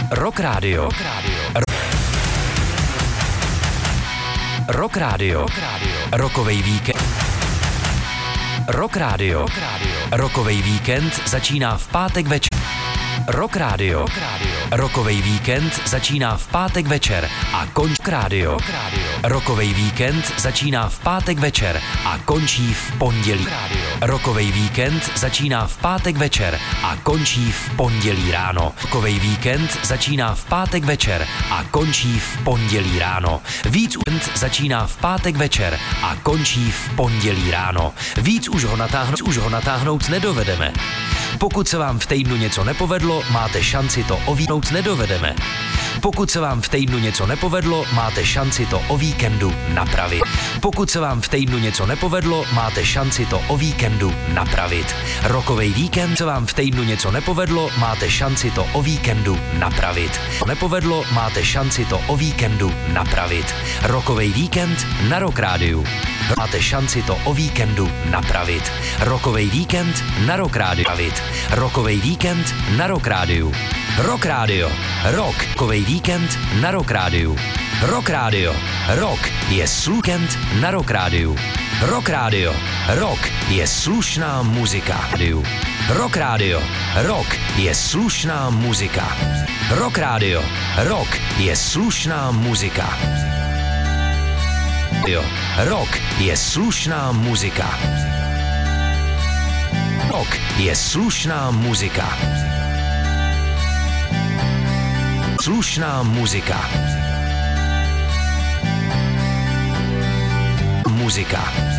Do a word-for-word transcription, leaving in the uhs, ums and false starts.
Rock Radio. Rock Radio. Rock Radio. Rockovej víkend. Rock Radio. Rockovej víkend začíná v pátek večer. Rock Radio. Rockovej víkend začíná v pátek večer a končí rádio. Rockovej víkend začíná v pátek večer a končí v pondělí. Rockovej víkend začíná v pátek večer a končí v pondělí ráno. Rockovej víkend začíná v pátek večer a končí v pondělí ráno. Víc víkend začíná v pátek večer a končí v pondělí ráno. Víc už ho natáhnout, už ho natáhnout nedovedeme. Pokud se vám v týdnu něco nepovedlo, máte šanci to o víkendu nedovedeme. Pokud se vám v týdnu něco nepovedlo, máte šanci to o víkendu napravit. Pokud se vám v týdnu něco nepovedlo, máte šanci to o víkendu napravit. Rockovej víkend se vám v týdnu něco nepovedlo, máte šanci to o víkendu napravit. Nepovedlo, máte šanci to o víkendu napravit. Rockovej víkend na Rock Rádiu. Máte šanci to o víkendu napravit. Rockovej víkend na Rock Rádiu. Rockovej víkend na Rock Rádiu. Rock Radio. Rock. Rockovej víkend na Rock Rádiu. Rock Radio. Rock je slukend na Rock Rádiu. Rock Radio. Rock je slušná muzika. Rock Radio. Rock je slušná muzika. Rock Radio. Rock je slušná muzika. Rock je slušná muzika. Rock je slušná muzika. Slušná muzika. Muzika.